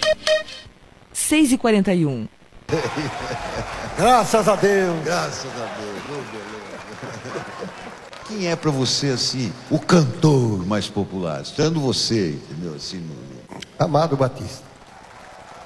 6h41. Graças a Deus. Graças a Deus. Oh, beleza. Quem é pra você, assim, o cantor mais popular? Sendo você, entendeu? Assim, Amado Batista.